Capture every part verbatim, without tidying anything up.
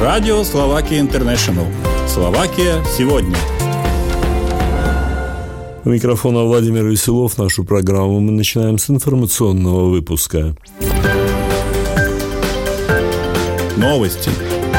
Радио Словакия Интернешнл. Словакия сегодня. У микрофона Владимир Веселов. Нашу программу мы начинаем с информационного выпуска. Новости.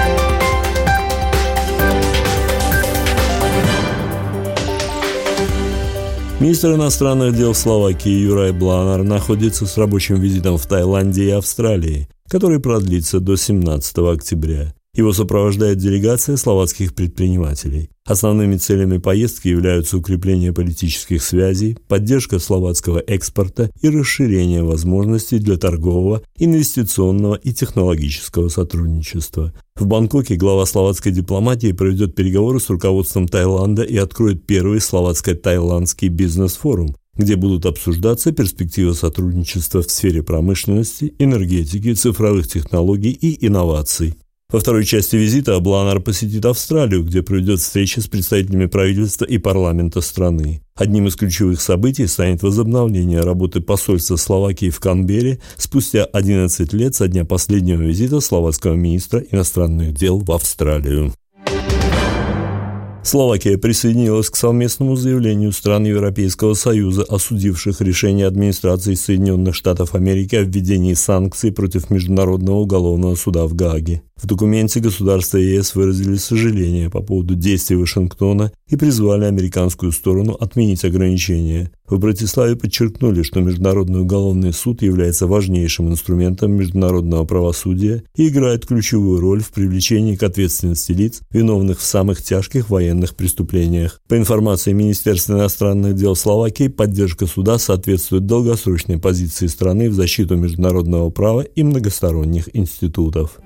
Министр иностранных дел Словакии Юрай Бланар находится с рабочим визитом в Таиланде и Австралии, который продлится до семнадцатого октября. Его сопровождает делегация словацких предпринимателей. Основными целями поездки являются укрепление политических связей, поддержка словацкого экспорта и расширение возможностей для торгового, инвестиционного и технологического сотрудничества. В Бангкоке глава словацкой дипломатии проведет переговоры с руководством Таиланда и откроет первый словацко-таиландский бизнес-форум, где будут обсуждаться перспективы сотрудничества в сфере промышленности, энергетики, цифровых технологий и инноваций. Во второй части визита Бланар посетит Австралию, где проведет встречи с представителями правительства и парламента страны. Одним из ключевых событий станет возобновление работы посольства Словакии в Канберре спустя одиннадцать лет со дня последнего визита словацкого министра иностранных дел в Австралию. Словакия присоединилась к совместному заявлению стран Европейского Союза, осудивших решение администрации Соединенных Штатов Америки о введении санкций против Международного уголовного суда в Гааге. В документе государства ЕС выразили сожаление по поводу действий Вашингтона и призвали американскую сторону отменить ограничения. В Братиславе подчеркнули, что Международный уголовный суд является важнейшим инструментом международного правосудия и играет ключевую роль в привлечении к ответственности лиц, виновных в самых тяжких военных преступлениях. По информации Министерства иностранных дел Словакии, поддержка суда соответствует долгосрочной позиции страны в защиту международного права и многосторонних институтов.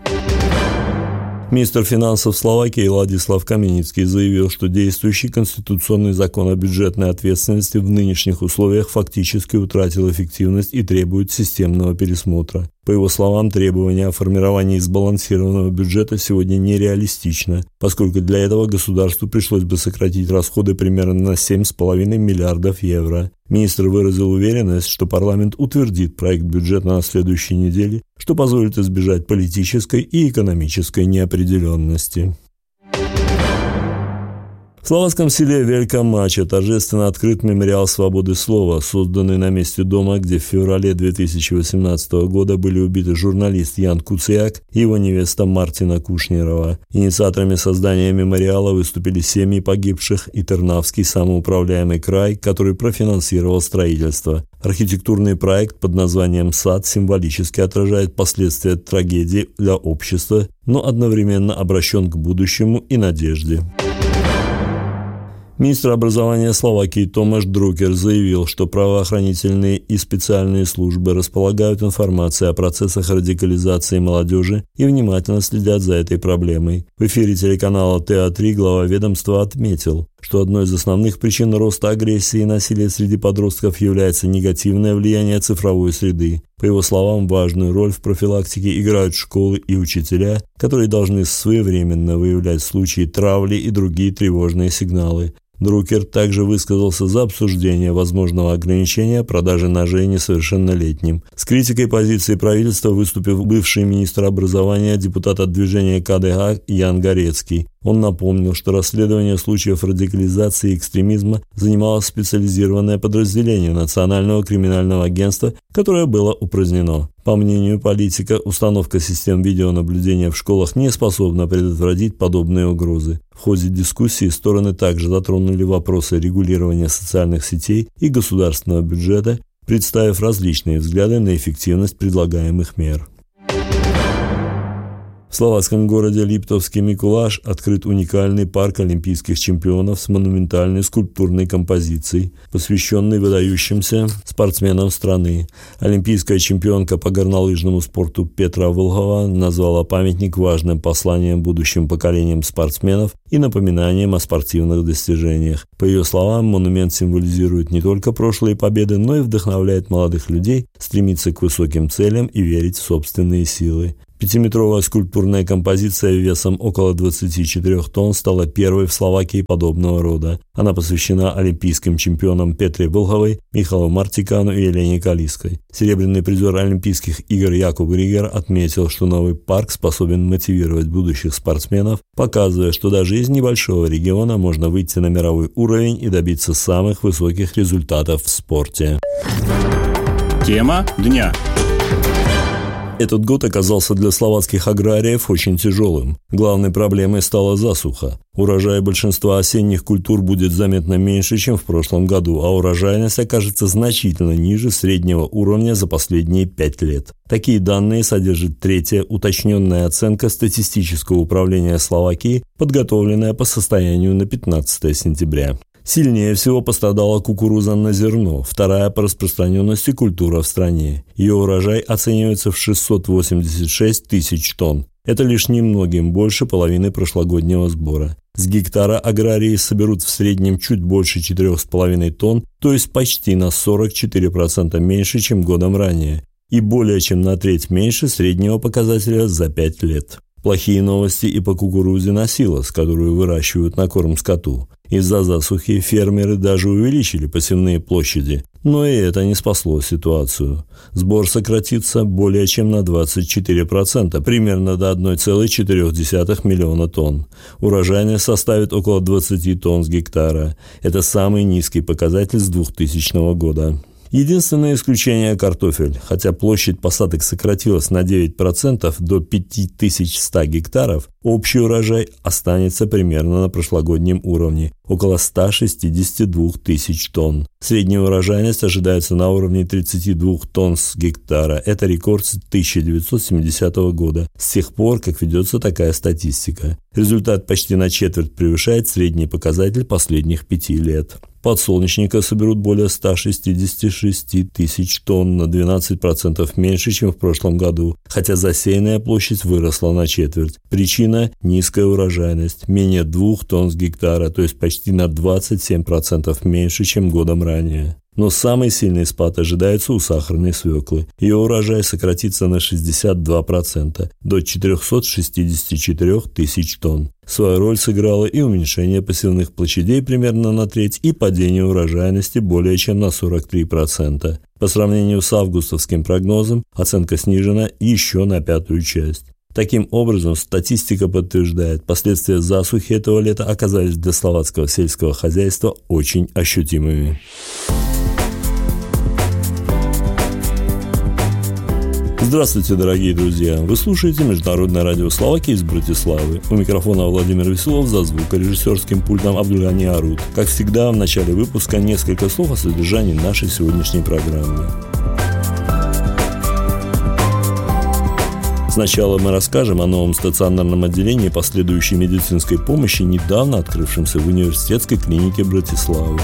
Министр финансов Словакии Ладислав Каменицкий заявил, что действующий конституционный закон о бюджетной ответственности в нынешних условиях фактически утратил эффективность и требует системного пересмотра. По его словам, требование о формировании сбалансированного бюджета сегодня нереалистично, поскольку для этого государству пришлось бы сократить расходы примерно на семь с половиной миллиардов евро. Министр выразил уверенность, что парламент утвердит проект бюджета на следующей неделе, что позволит избежать политической и экономической неопределенности. В словацком селе Велика Мача торжественно открыт мемориал свободы слова, созданный на месте дома, где в феврале две тысячи восемнадцатого года были убиты журналист Ян Куциак и его невеста Мартина Кушнирова. Инициаторами создания мемориала выступили семьи погибших и Тернавский самоуправляемый край, который профинансировал строительство. Архитектурный проект под названием «Сад» символически отражает последствия трагедии для общества, но одновременно обращен к будущему и надежде. Министр образования Словакии Томаш Друкер заявил, что правоохранительные и специальные службы располагают информацией о процессах радикализации молодежи и внимательно следят за этой проблемой. В эфире телеканала Тэ А три глава ведомства отметил, что одной из основных причин роста агрессии и насилия среди подростков является негативное влияние цифровой среды. По его словам, важную роль в профилактике играют школы и учителя, которые должны своевременно выявлять случаи травли и другие тревожные сигналы. Друкер также высказался за обсуждение возможного ограничения продажи ножей несовершеннолетним. С критикой позиции правительства выступил бывший министр образования, депутат от движения Ка Дэ Ха Ян Горецкий. Он напомнил, что расследование случаев радикализации и экстремизма занимало специализированное подразделение Национального криминального агентства, которое было упразднено. По мнению политика, установка систем видеонаблюдения в школах не способна предотвратить подобные угрозы. В ходе дискуссии стороны также затронули вопросы регулирования социальных сетей и государственного бюджета, представив различные взгляды на эффективность предлагаемых мер. В словацком городе Липтовский Микулаш открыт уникальный парк олимпийских чемпионов с монументальной скульптурной композицией, посвященной выдающимся спортсменам страны. Олимпийская чемпионка по горнолыжному спорту Петра Волхова назвала памятник важным посланием будущим поколениям спортсменов и напоминанием о спортивных достижениях. По ее словам, монумент символизирует не только прошлые победы, но и вдохновляет молодых людей стремиться к высоким целям и верить в собственные силы. Пятиметровая скульптурная композиция весом около двадцати четырёх тонн стала первой в Словакии подобного рода. Она посвящена олимпийским чемпионам Петре Вълховой, Михалу Мартикану и Елене Калиской. Серебряный призер Олимпийских игр Якуб Ригер отметил, что новый парк способен мотивировать будущих спортсменов, показывая, что даже из небольшого региона можно выйти на мировой уровень и добиться самых высоких результатов в спорте. Тема дня. Этот год оказался для словацких аграриев очень тяжелым. Главной проблемой стала засуха. Урожай большинства осенних культур будет заметно меньше, чем в прошлом году, а урожайность окажется значительно ниже среднего уровня за последние пять лет. Такие данные содержит третья уточненная оценка статистического управления Словакии, подготовленная по состоянию на пятнадцатое сентября. Сильнее всего пострадала кукуруза на зерно, вторая по распространенности культура в стране. Ее урожай оценивается в шестьсот восемьдесят шесть тысяч тонн. Это лишь немногим больше половины прошлогоднего сбора. С гектара аграрии соберут в среднем чуть больше четырёх с половиной тонн, то есть почти на сорок четыре процента меньше, чем годом ранее, и более чем на треть меньше среднего показателя за пять лет. Плохие новости и по кукурузе на силос, которую выращивают на корм скоту. Из-за засухи фермеры даже увеличили посевные площади, но и это не спасло ситуацию. Сбор сократится более чем на двадцать четыре процента, примерно до одной целой четырёх десятых миллиона тонн. Урожайность составит около двадцати тонн с гектара. Это самый низкий показатель с двухтысячного года. Единственное исключение – картофель. Хотя площадь посадок сократилась на девять процентов до пяти тысяч ста гектаров, общий урожай останется примерно на прошлогоднем уровне – около ста шестидесяти двух тысяч тонн. Средняя урожайность ожидается на уровне тридцати двух тонн с гектара. Это рекорд с тысяча девятьсот семидесятого года, с тех пор, как ведется такая статистика. Результат почти на четверть превышает средний показатель последних пяти лет. Подсолнечника соберут более ста шестидесяти шести тысяч тонн, на двенадцать процентов меньше, чем в прошлом году, хотя засеянная площадь выросла на четверть. Причина – низкая урожайность, менее двух тонн с гектара, то есть почти на двадцать семь процентов меньше, чем годом ранее. Но самый сильный спад ожидается у сахарной свеклы. Ее урожай сократится на шестьдесят два процента, до четырёхсот шестидесяти четырёх тысяч тонн. Свою роль сыграло и уменьшение посевных площадей примерно на треть, и падение урожайности более чем на сорок три процента. По сравнению с августовским прогнозом, оценка снижена еще на пятую часть. Таким образом, статистика подтверждает, последствия засухи этого лета оказались для словацкого сельского хозяйства очень ощутимыми. Здравствуйте, дорогие друзья! Вы слушаете Международное радио Словакии из Братиславы. У микрофона Владимир Веселов, за звукорежиссерским пультом Абдулгани Арут. Как всегда, в начале выпуска несколько слов о содержании нашей сегодняшней программы. Сначала мы расскажем о новом стационарном отделении последующей медицинской помощи, недавно открывшемся в университетской клинике Братиславы.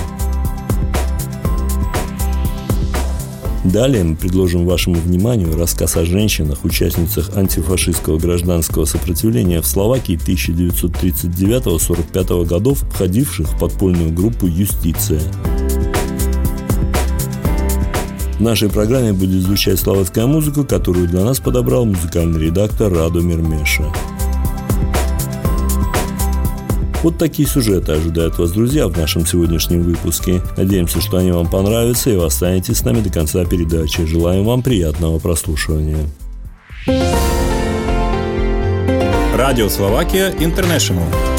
Далее мы предложим вашему вниманию рассказ о женщинах, участницах антифашистского гражданского сопротивления в Словакии тысяча девятьсот тридцать девятого — сорок пятого годов, входивших в подпольную группу «Юстиция». В нашей программе будет звучать словацкая музыка, которую для нас подобрал музыкальный редактор Радомир Меша. Вот такие сюжеты ожидают вас, друзья, в нашем сегодняшнем выпуске. Надеемся, что они вам понравятся, и вы останетесь с нами до конца передачи. Желаем вам приятного прослушивания. Радио Словакия Интернешнл.